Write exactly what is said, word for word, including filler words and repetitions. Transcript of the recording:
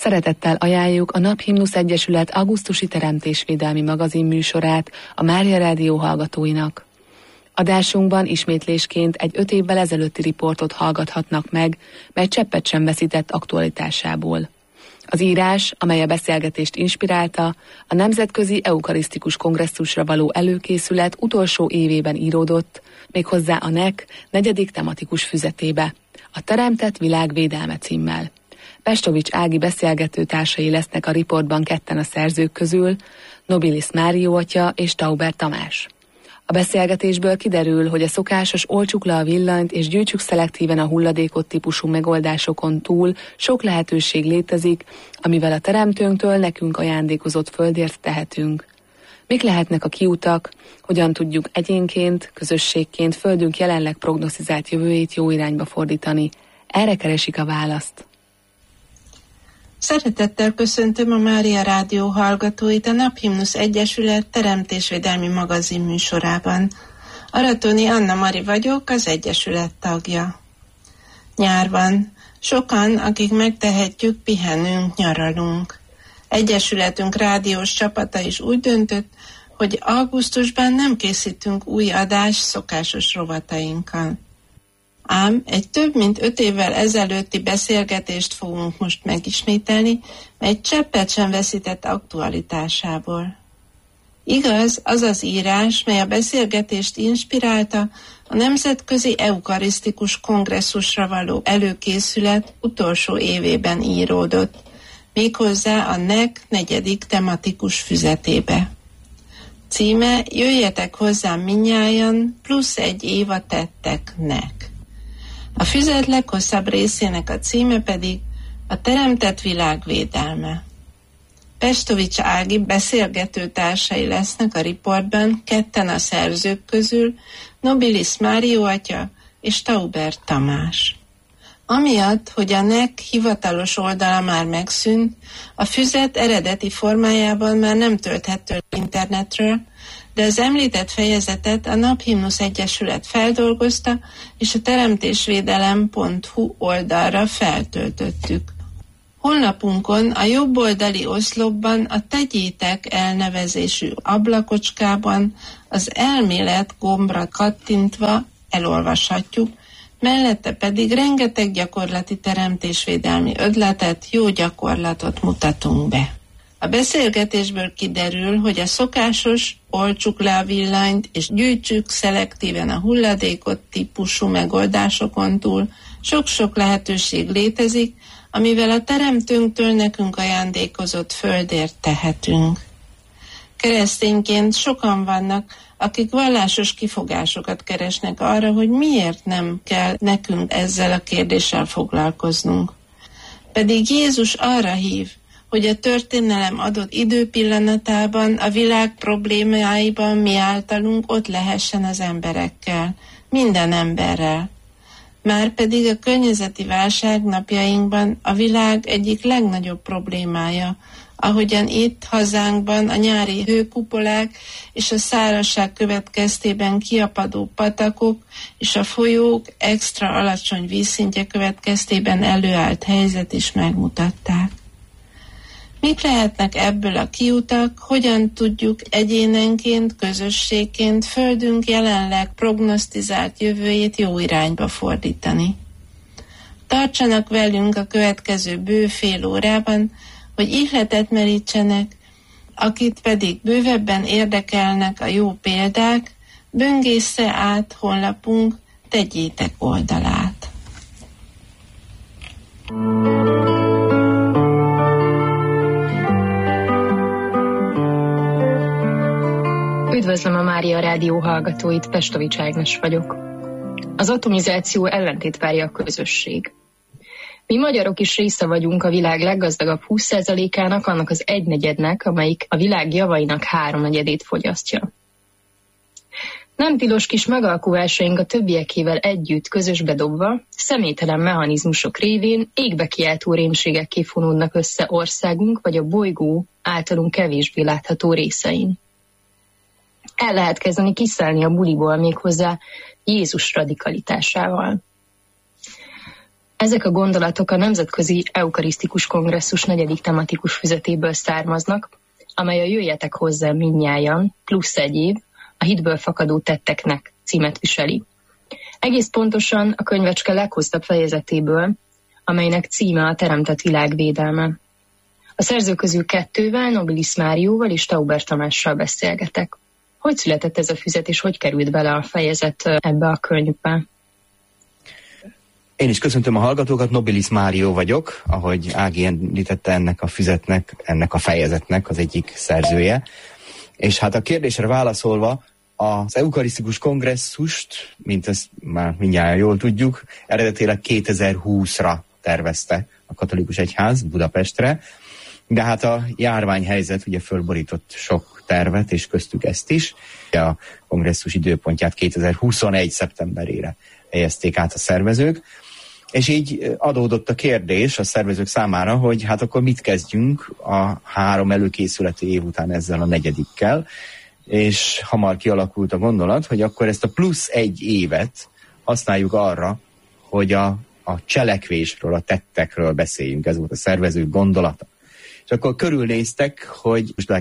Szeretettel ajánljuk a Naphimnusz Egyesület augusztusi teremtésvédelmi magazin műsorát a Mária Rádió hallgatóinak. Adásunkban ismétlésként egy öt évvel ezelőtti riportot hallgathatnak meg, mely cseppet sem veszített aktualitásából. Az írás, amely a beszélgetést inspirálta, a Nemzetközi Eukarisztikus Kongresszusra való előkészület utolsó évében íródott, méghozzá a en e ká negyedik tematikus füzetébe, a Teremtett Világ védelme címmel. Pestovics Ági beszélgető társai lesznek a riportban ketten a szerzők közül, Nobilis Mário atya és Tauber Tamás. A beszélgetésből kiderül, hogy a szokásos oltsuk le a villanyt és gyűjtsük szelektíven a hulladékot típusú megoldásokon túl sok lehetőség létezik, amivel a teremtőnktől nekünk ajándékozott földért tehetünk. Mik lehetnek a kiutak, hogyan tudjuk egyénként, közösségként földünk jelenleg prognosztizált jövőjét jó irányba fordítani? Erre keresik a választ. Szeretettel köszöntöm a Mária Rádió hallgatóit a Naphimnusz Egyesület teremtésvédelmi magazin műsorában. Aratoni Anna Mari vagyok, az Egyesület tagja. Nyár van. Sokan, akik megtehetjük, pihenünk, nyaralunk. Egyesületünk rádiós csapata is úgy döntött, hogy augusztusban nem készítünk új adás szokásos rovatainkkal. Ám egy több mint öt évvel ezelőtti beszélgetést fogunk most megismételni, mely cseppet sem veszített aktualitásából. Igaz, az az írás, mely a beszélgetést inspirálta, a Nemzetközi Eukarisztikus Kongresszusra való előkészület utolsó évében íródott, méghozzá a en e ká negyedik tematikus füzetébe. Címe: Jöjjetek hozzám mindnyájan, plusz egy év a tetteknek. A füzet leghosszabb részének a címe pedig a Teremtett Világ védelme. Pestovics Ági beszélgető társai lesznek a riportban, ketten a szerzők közül, Nobilis Mário atya és Tauber Tamás. Amiatt, hogy a en e ká hivatalos oldala már megszűnt, a füzet eredeti formájában már nem tölthető internetről, de az említett fejezetet a Naphimnusz Egyesület feldolgozta, és a teremtésvédelem pont hu oldalra feltöltöttük. Honlapunkon a jobb oldali oszlopban a Tegyétek elnevezésű ablakocskában az elmélet gombra kattintva elolvashatjuk, mellette pedig rengeteg gyakorlati teremtésvédelmi ötletet, jó gyakorlatot mutatunk be. A beszélgetésből kiderül, hogy a szokásos oltsuk le a villanyt és gyűjtsük szelektíven a hulladékot típusú megoldásokon túl sok-sok lehetőség létezik, amivel a teremtőnktől nekünk ajándékozott földért tehetünk. Keresztényként sokan vannak, akik vallásos kifogásokat keresnek arra, hogy miért nem kell nekünk ezzel a kérdéssel foglalkoznunk. Pedig Jézus arra hív, hogy a történelem adott időpillanatában, a világ problémáiban mi általunk ott lehessen az emberekkel, minden emberrel. Márpedig a környezeti válság napjainkban a világ egyik legnagyobb problémája, ahogyan itt hazánkban a nyári hőkupolák és a szárazság következtében kiapadó patakok és a folyók extra alacsony vízszintje következtében előállt helyzet is megmutatták. Mik lehetnek ebből a kiutak, hogyan tudjuk egyénenként, közösségként földünk jelenleg prognosztizált jövőjét jó irányba fordítani? Tartsanak velünk a következő bő fél órában, hogy ihletet merítsenek, akit pedig bővebben érdekelnek a jó példák, böngészze át honlapunk Tegyétek oldalát. Üdvözlöm a Mária Rádió hallgatóit, Pestovics Ágnes vagyok. Az atomizáció ellentét várja a közösség. Mi magyarok is része vagyunk a világ leggazdagabb húsz százalékának, annak az egynegyednek, amelyik a világ javainak háromnegyedét fogyasztja. Nem tilos kis megalkuvásaink a többiekével együtt közösbe dobva, személytelen mechanizmusok révén égbe kiáltó rémségek kifonódnak össze országunk vagy a bolygó általunk kevésbé látható részein. El lehet kezdeni kiszállni a buliból méghozzá Jézus radikalitásával. Ezek a gondolatok a Nemzetközi Eukarisztikus Kongresszus negyedik tematikus füzetéből származnak, amely a Jöjjetek hozzá mindnyájan, plusz egy év, a hitből fakadó tetteknek címet viseli. Egész pontosan a könyvecske leghosszabb fejezetéből, amelynek címe a Teremtett világ védelme. A szerző közül kettővel, Nobilis Márióval és Tauber Tamással beszélgetek. Hogy született ez a füzet, és hogy került bele a fejezet ebbe a könyvbe? Én is köszöntöm a hallgatókat, Nobilis Márió vagyok, ahogy Ági említette, ennek a füzetnek, ennek a fejezetnek az egyik szerzője. És hát a kérdésre válaszolva, az Eukarisztikus Kongresszust, mint ezt már mindjárt jól tudjuk, eredetileg kétezer-húszra tervezte a katolikus egyház Budapestre, de hát a járványhelyzet ugye fölborított sok tervet, és köztük ezt is. A kongresszus időpontját kétezer-huszonegy szeptemberére helyezték át a szervezők, és így adódott a kérdés a szervezők számára, hogy hát akkor mit kezdjünk a három előkészületi év után ezzel a negyedikkel, és hamar kialakult a gondolat, hogy akkor ezt a plusz egy évet használjuk arra, hogy a, a cselekvésről, a tettekről beszéljünk. Ez volt a szervezők gondolata. És akkor körülnéztek, hogy most